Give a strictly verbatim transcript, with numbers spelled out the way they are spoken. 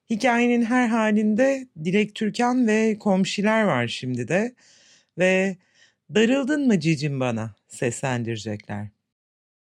Hikayenin her halinde Dilek Türkan ve komşiler var şimdi de ve darıldın mı cicim bana seslendirecekler.